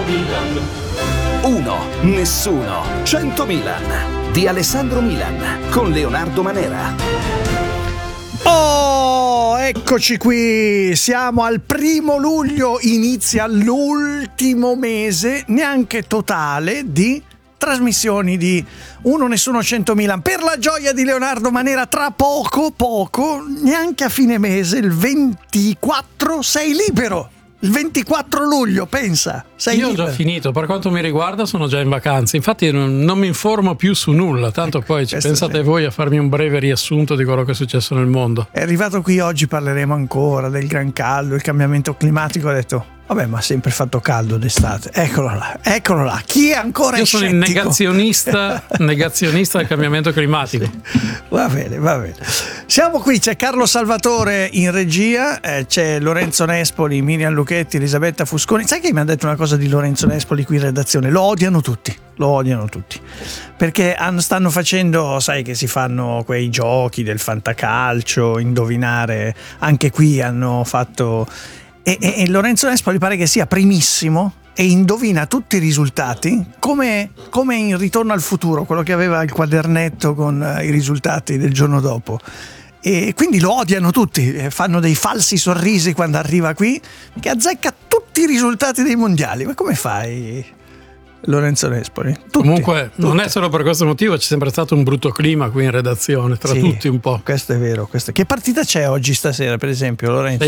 Milan. 1, nessuno, 100 Milan di Alessandro Milan con Leonardo Manera. Oh, eccoci qui, siamo al 1° luglio, inizia l'ultimo mese, neanche totale, di trasmissioni di 1, nessuno, 100 Milan. Per la gioia di Leonardo Manera, tra poco, neanche a fine mese, il 24 sei libero. Il 24 luglio, pensa, sei Io libero. ho già finito, per quanto mi riguarda sono già in vacanza, infatti non mi informo più su nulla, tanto poi pensate voi a farmi un breve riassunto di quello che è successo nel mondo. È arrivato qui oggi, parleremo ancora del gran caldo, il cambiamento climatico, ha detto vabbè, ma ha sempre fatto caldo d'estate. Eccolo là. Chi è ancora Io sono il scettico? negazionista del cambiamento climatico. Sì. Va bene. Siamo qui, c'è Carlo Salvatore in regia, c'è Lorenzo Nespoli, Miriam Lucchetti, Elisabetta Fusconi. Sai che mi ha detto una cosa di Lorenzo Nespoli qui in redazione? Lo odiano tutti. Perché stanno facendo, sai che si fanno quei giochi del fantacalcio, indovinare, anche qui hanno fatto... E Lorenzo Nespoli pare che sia primissimo e indovina tutti i risultati come in Ritorno al futuro, quello che aveva il quadernetto con i risultati del giorno dopo. E quindi lo odiano tutti, fanno dei falsi sorrisi quando arriva qui, che azzecca tutti i risultati dei mondiali. Ma come fai, Lorenzo Nespoli? Comunque non è solo per questo motivo, c'è sempre stato un brutto clima qui in redazione tra tutti un po'. Questo è vero. Che partita c'è oggi stasera, per esempio, Lorenzo?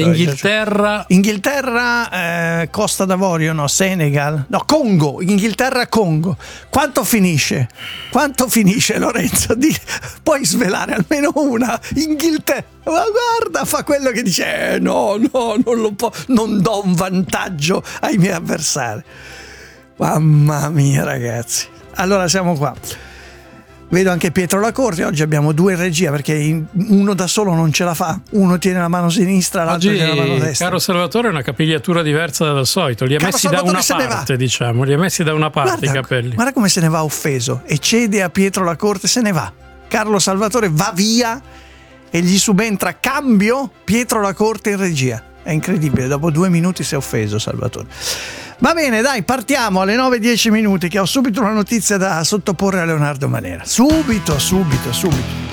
Inghilterra, Costa d'Avorio, no, Senegal, no, Congo, Inghilterra-Congo. Quanto finisce, Lorenzo? Puoi svelare almeno una? Inghilterra, ma guarda, fa quello che dice no, non do un vantaggio ai miei avversari. Mamma mia, ragazzi. Allora siamo qua. Vedo anche Pietro Lacorte. Oggi abbiamo 2 in regia perché uno da solo non ce la fa. Uno tiene la mano sinistra, l'altro tiene la mano destra. Caro Salvatore, è una capigliatura diversa dal solito. Li ha messi da una parte, diciamo. Li ha messi da una parte i capelli. Guarda come se ne va offeso e cede a Pietro Lacorte, se ne va. Carlo Salvatore va via e gli subentra cambio Pietro Lacorte in regia. È incredibile, dopo 2 minuti si è offeso Salvatore. Va bene, dai, partiamo alle 9:10 che ho subito una notizia da sottoporre a Leonardo Manera. Subito.